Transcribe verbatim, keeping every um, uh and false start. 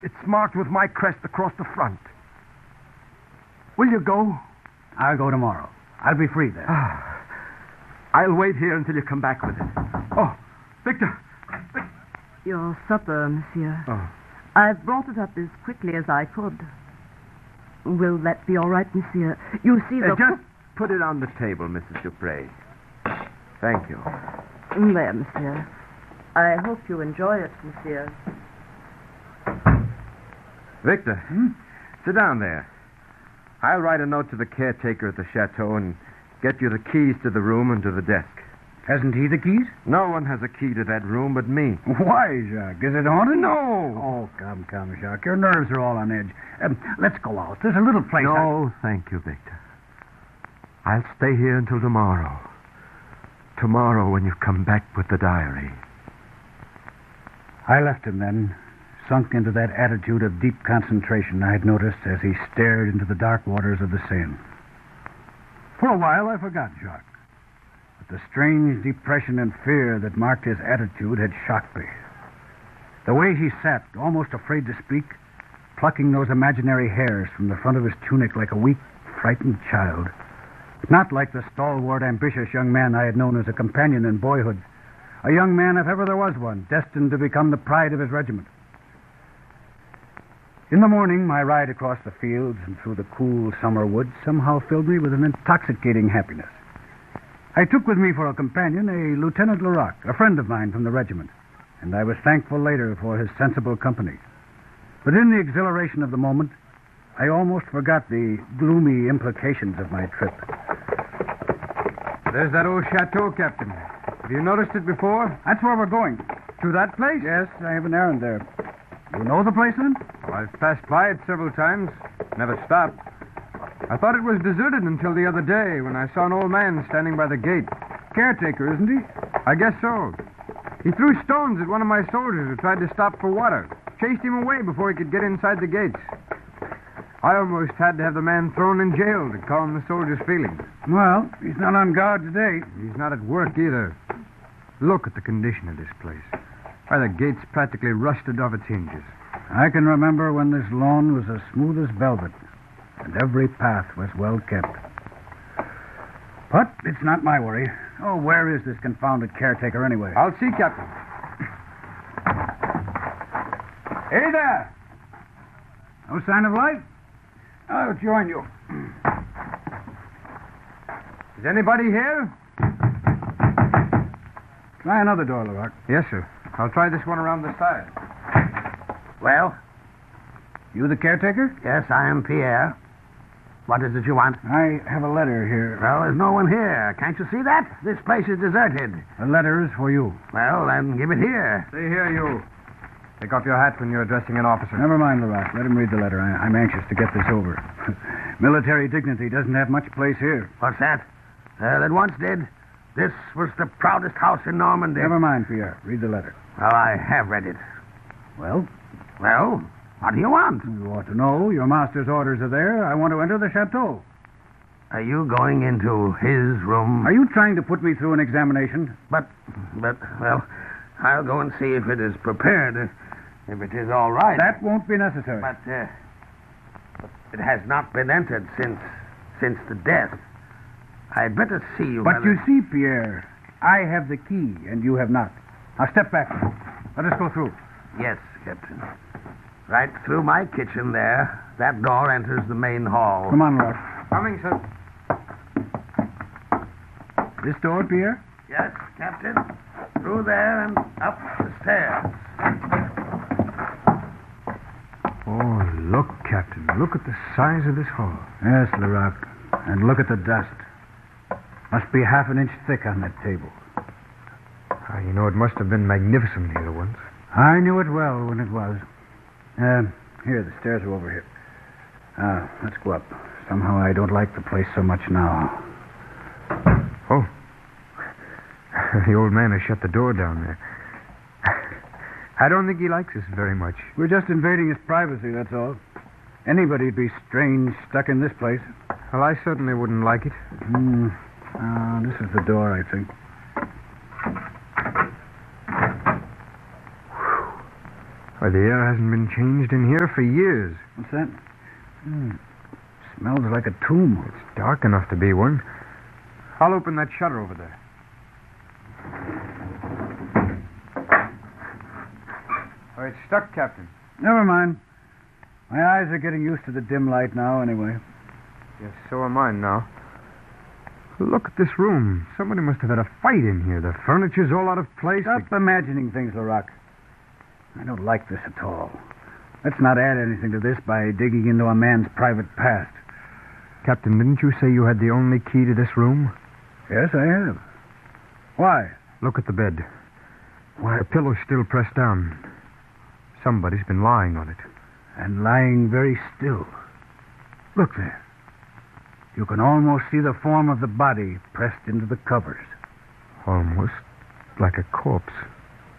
It's marked with my crest across the front. Will you go? I'll go tomorrow. I'll be free then. Ah, I'll wait here until you come back with it. Oh, Victor. Vic- Your supper, monsieur. Oh. I've brought it up as quickly as I could. Will that be all right, monsieur? You see the... Uh, just put it on the table, Missus Dupre. Thank you. There, monsieur. I hope you enjoy it, monsieur. Victor, hmm? Sit down there. I'll write a note to the caretaker at the chateau and get you the keys to the room and to the desk. Hasn't he the keys? No one has a key to that room but me. Why, Jacques? Is it haunted? No. Oh, come, come, Jacques. Your nerves are all on edge. Um, let's go out. There's a little place... No, I... thank you, Victor. I'll stay here until tomorrow. Tomorrow when you come back with the diary. I left him then, sunk into that attitude of deep concentration I had noticed as he stared into the dark waters of the Seine. For a while, I forgot Jacques. But the strange depression and fear that marked his attitude had shocked me. The way he sat, almost afraid to speak, plucking those imaginary hairs from the front of his tunic like a weak, frightened child. Not like the stalwart, ambitious young man I had known as a companion in boyhood. A young man, if ever there was one, destined to become the pride of his regiment. In the morning, my ride across the fields and through the cool summer woods somehow filled me with an intoxicating happiness. I took with me for a companion a Lieutenant Leroc, a friend of mine from the regiment, and I was thankful later for his sensible company. But in the exhilaration of the moment, I almost forgot the gloomy implications of my trip. There's that old chateau, Captain. Have you noticed it before? That's where we're going. To that place? Yes, I have an errand there. You know the place, then? Oh, I've passed by it several times. Never stopped. I thought it was deserted until the other day when I saw an old man standing by the gate. Caretaker, isn't he? I guess so. He threw stones at one of my soldiers who tried to stop for water. Chased him away before he could get inside the gates. I almost had to have the man thrown in jail to calm the soldier's feelings. Well, he's not on guard today. He's not at work either. Look at the condition of this place. Why, the gate's practically rusted off its hinges. I can remember when this lawn was as smooth as velvet, and every path was well kept. But it's not my worry. Oh, where is this confounded caretaker anyway? I'll see, Captain. Hey there! No sign of life? I'll join you. Is anybody here? Try another door, Leroc. Yes, sir. I'll try this one around the side. Well? You the caretaker? Yes, I am Pierre. What is it you want? I have a letter here. Well, there's no one here. Can't you see that? This place is deserted. The letter is for you. Well, then give it here. See here, you. Take off your hat when you're addressing an officer. Never mind, Leroc. Let him read the letter. I, I'm anxious to get this over. Military dignity doesn't have much place here. What's that? Well, it once did. This was the proudest house in Normandy. Never mind, Pierre. Read the letter. Well, I have read it. Well? Well, what do you want? You ought to know. Your master's orders are there. I want to enter the chateau. Are you going into his room? Are you trying to put me through an examination? But, but, well, I'll go and see if it is prepared. If it is all right. That won't be necessary. But, uh, but it has not been entered since, since the death. I'd better see you. But whether... you see, Pierre, I have the key and you have not. Now step back. Let us go through. Yes, Captain. Right through my kitchen there. That door enters the main hall. Come on, Rock. Coming, sir. This door, Pierre? Yes, Captain. Through there and up the stairs. Oh, look, Captain. Look at the size of this hall. Yes, Leroc. And look at the dust. Must be half an inch thick on that table. Ah, you know, it must have been magnificent here once. I knew it well when it was. Uh, here, the stairs are over here. Ah, let's go up. Somehow I don't like the place so much now. Oh. The old man has shut the door down there. I don't think he likes us very much. We're just invading his privacy, that's all. Anybody'd be strange stuck in this place. Well, I certainly wouldn't like it. Hmm. Uh, this is the door, I think. Why, the air hasn't been changed in here for years. What's that? Hmm. Smells like a tomb. It's dark enough to be one. I'll open that shutter over there. Oh, it's stuck, Captain. Never mind. My eyes are getting used to the dim light now, anyway. Yes, so are mine now. Look at this room. Somebody must have had a fight in here. The furniture's all out of place. Stop The... imagining things, LaRock. I don't like this at all. Let's not add anything to this by digging into a man's private past. Captain, didn't you say you had the only key to this room? Yes, I have. Why? Look at the bed. Why, the pillow's still pressed down. Somebody's been lying on it. And lying very still. Look there. You can almost see the form of the body pressed into the covers. Almost like a corpse.